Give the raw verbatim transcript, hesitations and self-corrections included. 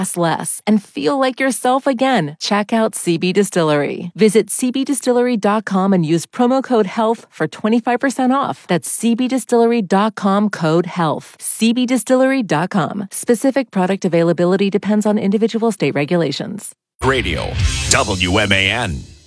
less and feel like yourself again. Check out C B Distillery. Visit c b distillery dot com and use promo code HEALTH for twenty-five percent off. That's c b distillery dot com, code HEALTH. c b distillery dot com. Specific product availability depends on individual state regulations. Radio, W M A N.